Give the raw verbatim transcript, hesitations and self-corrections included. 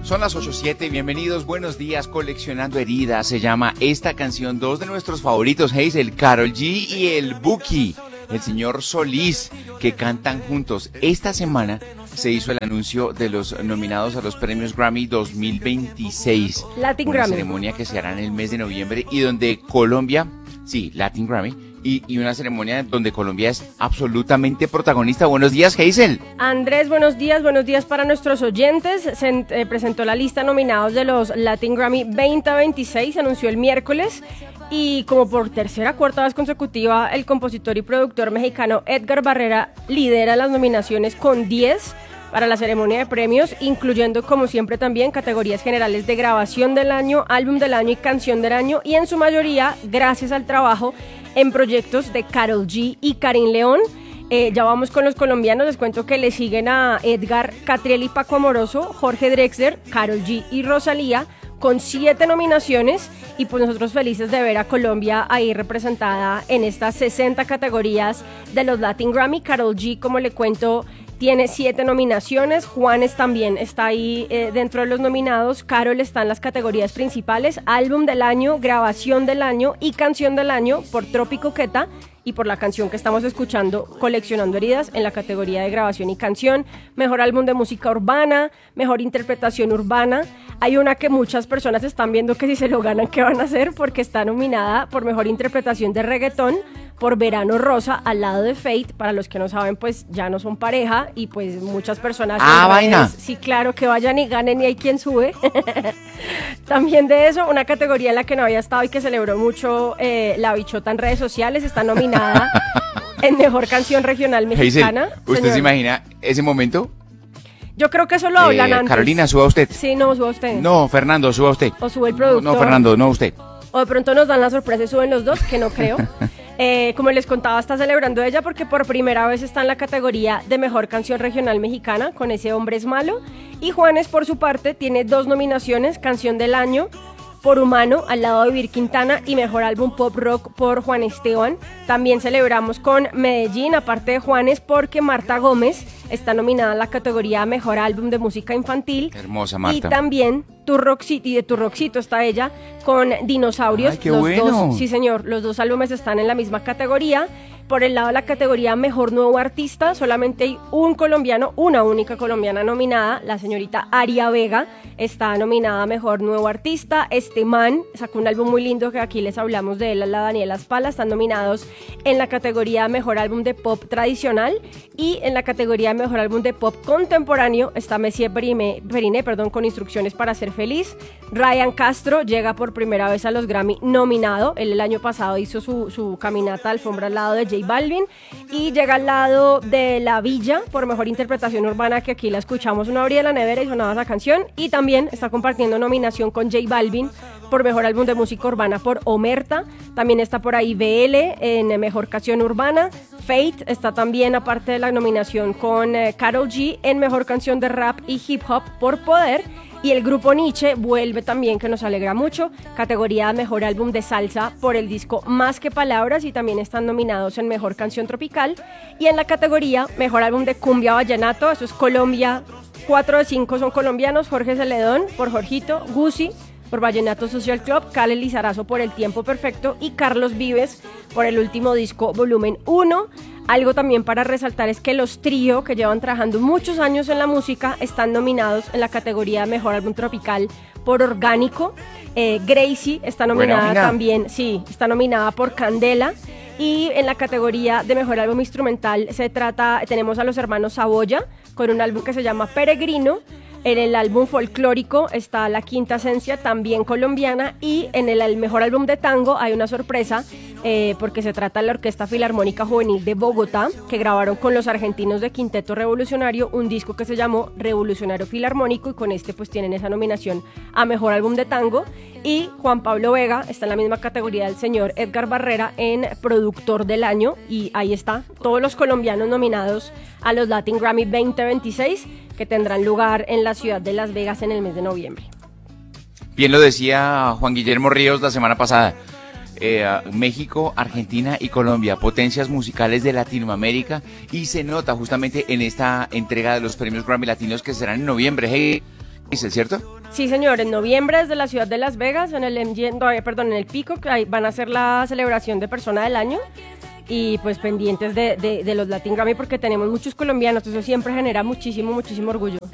Son las ocho siete, bienvenidos, buenos días, Coleccionando Heridas, se llama esta canción, dos de nuestros favoritos, Hazel, Karol G y el Buki, el señor Solís, que cantan juntos. Esta semana se hizo el anuncio de los nominados a los premios Grammy dos mil veintiséis. Latin una Grammy. ceremonia que se hará en el mes de noviembre y donde Colombia, sí, Latin Grammy, Y, y una ceremonia donde Colombia es absolutamente protagonista. Buenos días, Hazel. Andrés, buenos días, buenos días para nuestros oyentes. Se eh, presentó la lista de nominados de los Latin Grammy veinte veintiséis, se anunció el miércoles. Y como por tercera cuarta vez consecutiva, el compositor y productor mexicano Edgar Barrera lidera las nominaciones con diez para la ceremonia de premios, incluyendo como siempre también categorías generales de grabación del año, álbum del año y canción del año, y en su mayoría gracias al trabajo en proyectos de Karol G y Karin León. Eh, ya vamos con los colombianos, les cuento que le siguen a Edgar, Catriel y Paco Amoroso, Jorge Drexler, Karol G y Rosalía, con siete nominaciones, y pues nosotros felices de ver a Colombia ahí representada en estas sesenta categorías de los Latin Grammy. Karol G, como le cuento, tiene siete nominaciones, Juanes también está ahí eh, dentro de los nominados, Karol está en las categorías principales, álbum del año, grabación del año y canción del año por Trópico Queta, y por la canción que estamos escuchando, Coleccionando Heridas, en la categoría de grabación y canción, mejor álbum de música urbana, mejor interpretación urbana. Hay una que muchas personas están viendo que si se lo ganan, ¿qué van a hacer? Porque está nominada por mejor interpretación de reggaetón por Verano Rosa, al lado de Fate. Para los que no saben, pues ya no son pareja, y pues muchas personas... Ah, vaina. Sí, claro, que vayan y ganen y hay quien sube. También de eso, una categoría en la que no había estado y que celebró mucho eh, la bichota en redes sociales, está nominada en mejor canción regional mexicana. Hazel, ¿usted Señor, se imagina ese momento? yo creo que eso lo hablan Eh, antes. Carolina, suba usted. Sí, no, suba usted. No, Fernando, suba usted. O sube el productor. No, Fernando, no usted. O de pronto nos dan la sorpresa y suben los dos, que no creo. Eh, como les contaba, está celebrando ella porque por primera vez está en la categoría de mejor canción regional mexicana con Ese Hombre es Malo. Y Juanes, por su parte, tiene dos nominaciones, canción del año por Humano, al lado de Vir Quintana, y mejor álbum pop rock por Juan Esteban. También celebramos con Medellín, aparte de Juanes, porque Marta Gómez está nominada en la categoría mejor álbum de música infantil. Hermosa Marta. Y también Turroxito, y de Turroxito está ella con Dinosaurios. Ay, qué los bueno. dos, sí señor, los dos álbumes están en la misma categoría. Por el lado de la categoría Mejor Nuevo Artista, solamente hay un colombiano, una única colombiana nominada, la señorita Aria Vega, está nominada a Mejor Nuevo Artista. Este man sacó un álbum muy lindo que aquí les hablamos de él, la Daniela Spala. Están nominados en la categoría Mejor Álbum de Pop Tradicional, y en la categoría Mejor Álbum de Pop Contemporáneo está Messier Periné, Periné, perdón, con Instrucciones para Ser Feliz. Ryan Castro llega por primera vez a los Grammy nominado, él el año pasado hizo su, su caminata alfombra al lado de J Balvin, y llega al lado de La Villa por mejor interpretación urbana, que aquí la escuchamos, una abría la nevera y sonaba esa canción. Y también está compartiendo nominación con J Balvin por mejor álbum de música urbana por Omerta. También está por ahí B L en mejor canción urbana. Fate está también, aparte de la nominación, con eh, Karol G en mejor canción de rap y hip hop por Poder. Y el grupo Nietzsche vuelve también, que nos alegra mucho, categoría Mejor Álbum de Salsa por el disco Más que Palabras, y también están nominados en Mejor Canción Tropical. Y en la categoría Mejor Álbum de Cumbia Vallenato, eso es Colombia, cuatro de cinco son colombianos, Jorge Celedón por Jorgito, Guzzi por Vallenato Social Club, Kale Lizarazo por El Tiempo Perfecto y Carlos Vives por el último disco Volumen uno. Algo también para resaltar es que los Trío, que llevan trabajando muchos años en la música, están nominados en la categoría Mejor Álbum Tropical por Orgánico. Eh, Gracie está nominada Bueno, también, sí, está nominada por Candela. Y en la categoría de Mejor Álbum Instrumental se trata, tenemos a los hermanos Saboya con un álbum que se llama Peregrino. En el álbum folclórico está La Quinta Esencia, también colombiana, y en el, el mejor álbum de tango hay una sorpresa, eh, porque se trata de la Orquesta Filarmónica Juvenil de Bogotá, que grabaron con los argentinos de Quinteto Revolucionario un disco que se llamó Revolucionario Filarmónico, y con este pues tienen esa nominación a mejor álbum de tango. Y Juan Pablo Vega está en la misma categoría del señor Edgar Barrera en productor del año, y ahí está, todos los colombianos nominados a los Latin Grammy veinte veintiséis, que tendrán lugar en la ciudad de Las Vegas en el mes de noviembre. Bien lo decía Juan Guillermo Ríos la semana pasada. Eh, México, Argentina y Colombia, potencias musicales de Latinoamérica, y se nota justamente en esta entrega de los premios Grammy Latinos que serán en noviembre. Hey, ¿es cierto? Sí, señor, en noviembre desde la ciudad de Las Vegas, en el M G M, no, perdón, en el Peacock, ahí van a hacer la celebración de Persona del Año. Y pues pendientes de, de, de los Latin Grammy porque tenemos muchos colombianos, eso siempre genera muchísimo, muchísimo orgullo.